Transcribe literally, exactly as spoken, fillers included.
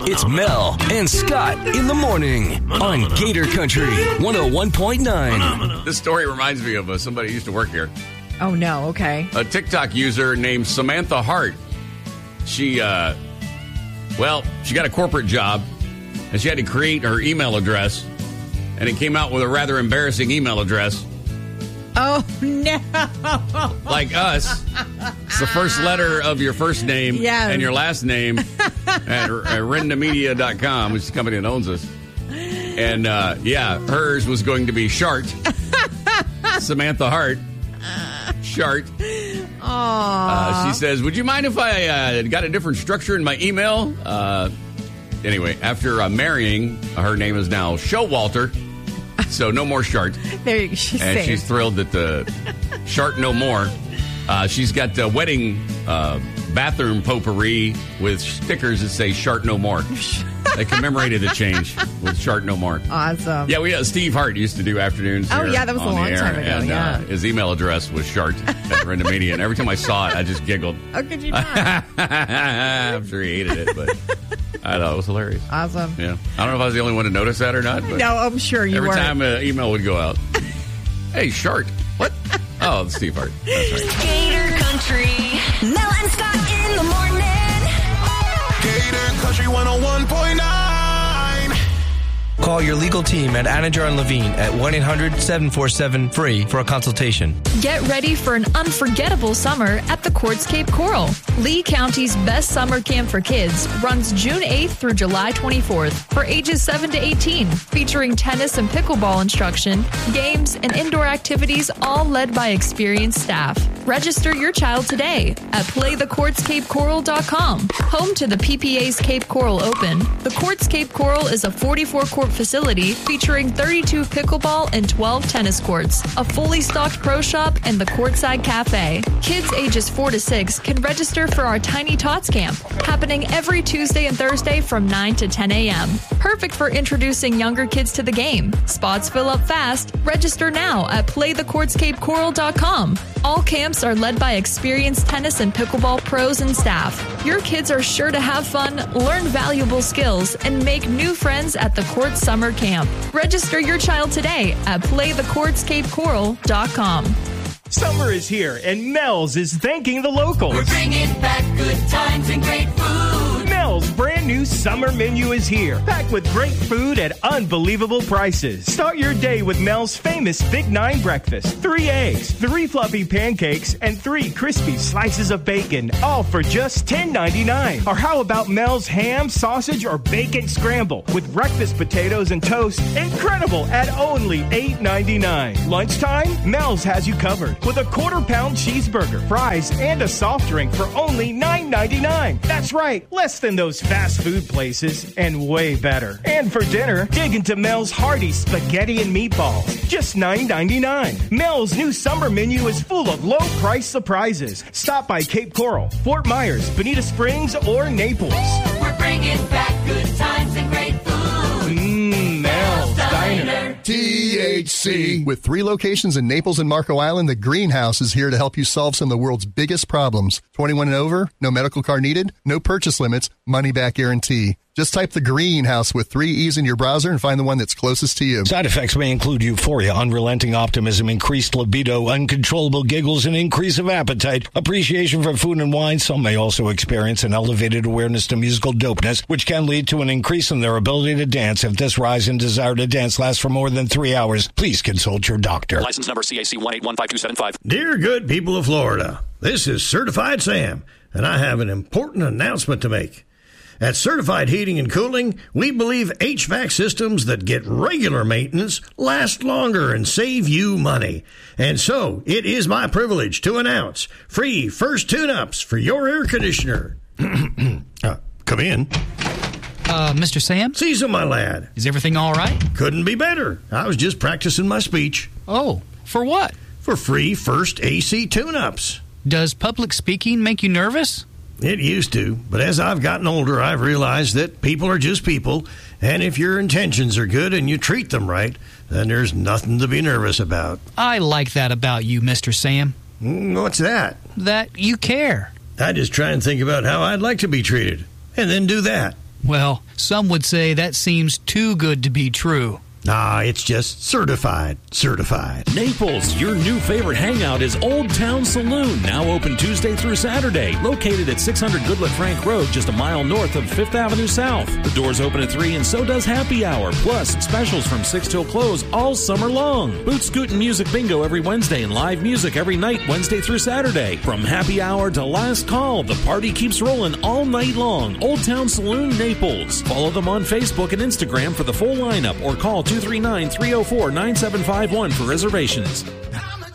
It's Mel and Scott in the morning on Gator Country one oh one point nine. This story reminds me of uh, somebody who used to work here. Oh, no. Okay. A TikTok user named Samantha Hart. She, uh, well, she got a corporate job, and she had to create her email address, and it came out with a rather embarrassing email address. Oh, no. Like us. It's the first letter of your first name yes. and your last name at, at renda media dot com, which is the company that owns us. And, uh, yeah, hers was going to be Shart. Samantha Hart. Shart. Uh, she says, would you mind if I uh, got a different structure in my email? Uh, anyway, after uh, marrying, her name is now Showalter. So no more Shart. There you go. She's and safe. She's thrilled that the Shart no more. Uh, she's got a wedding uh, bathroom potpourri with stickers that say Shart no more. They commemorated the change with Shart no more. Awesome. Yeah, we uh, Steve Hart used to do afternoons. Oh, here yeah, that was a on the long air, time ago, And, yeah. uh, his email address was Shart at Renda Media, and every time I saw it, I just giggled. How could you not? I'm sure he hated it, but I thought it was hilarious. Awesome. Yeah, I don't know if I was the only one to notice that or not. But No, I'm sure you every were. time an email would go out, hey, Shart, what? Oh, it's Steve Hart. That's right. Gator Country, Mel and Scott in the morning. Gator Country one oh one point nine. Call your legal team at Anajar and Levine at one eight hundred seven four seven free for a consultation. Get ready for an unforgettable summer at the Quartz Cape Coral. Lee County's best summer camp for kids runs June eighth through July twenty-fourth for ages seven to eighteen, featuring tennis and pickleball instruction, games, and indoor activities, all led by experienced staff. Register your child today at play the quartz cape coral dot com. Home to the P P A's Cape Coral Open, the Quartz Cape Coral is a forty-four court facility featuring thirty-two pickleball and twelve tennis courts, a fully stocked pro shop, and the Courtside Cafe. Kids ages four to six can register for our Tiny Tots Camp, happening every Tuesday and Thursday from nine to ten a.m. Perfect for introducing younger kids to the game. Spots fill up fast. Register now at play the quartz cape coral dot com. All camps are led by experienced tennis and pickleball pros and staff. Your kids are sure to have fun, learn valuable skills, and make new friends at the Quartz Summer Camp. Register your child today at play the quartz cape coral dot com. Summer is here, and Mel's is thanking the locals. We're bringing back good times and great food. Mel's brand new summer menu is here, packed with great food at unbelievable prices. Start your day with Mel's famous Big Nine breakfast. Three eggs, three fluffy pancakes, and three crispy slices of bacon, all for just ten ninety-nine. Or how about Mel's ham, sausage, or bacon scramble with breakfast potatoes and toast? Incredible at only eight ninety-nine. Lunchtime, Mel's has you covered with a quarter pound cheeseburger, fries, and a soft drink for only nine ninety-nine. That's right, less than those fast food places, and way better. And for dinner, dig into Mel's hearty spaghetti and meatballs, just nine ninety-nine. Mel's new summer menu is full of low price surprises. Stop by Cape Coral, Fort Myers, Bonita Springs, or Naples. We're bringing back good times and great food. Mmm, Mel's Diner. T H C. With three locations in Naples and Marco Island, the Greenhouse is here to help you solve some of the world's biggest problems. twenty-one and over, no medical card needed, no purchase limits, money back guarantee. Just type the Greenhouse with three E's in your browser and find the one that's closest to you. Side effects may include euphoria, unrelenting optimism, increased libido, uncontrollable giggles, and increase of appetite, appreciation for food and wine. Some may also experience an elevated awareness to musical dopeness, which can lead to an increase in their ability to dance. If this rise in desire to dance lasts for more than three hours, please consult your doctor. License number C A C one eight one five two seven five. Dear good people of Florida, this is Certified Sam, and I have an important announcement to make. At Certified Heating and Cooling, we believe H V A C systems that get regular maintenance last longer and save you money. And so, it is my privilege to announce free first tune-ups for your air conditioner. uh, come in. Uh, Mister Sam? Cecil, my lad. Is everything all right? Couldn't be better. I was just practicing my speech. Oh, for what? For free first A C tune-ups. Does public speaking make you nervous? It used to, but as I've gotten older, I've realized that people are just people, and if your intentions are good and you treat them right, then there's nothing to be nervous about. I like that about you, Mister Sam. What's that? That you care. I just try and think about how I'd like to be treated, and then do that. Well, some would say that seems too good to be true. Nah, it's just certified, certified. Naples, your new favorite hangout is Old Town Saloon, now open Tuesday through Saturday, located at six hundred Goodlet Frank Road, just a mile north of Fifth Avenue South. The doors open at three and so does happy hour, plus specials from six till close all summer long. Boot Scoot and Music Bingo every Wednesday and live music every night Wednesday through Saturday. From happy hour to last call, the party keeps rolling all night long. Old Town Saloon, Naples. Follow them on Facebook and Instagram for the full lineup or call two three nine, three oh four, nine seven five one for reservations.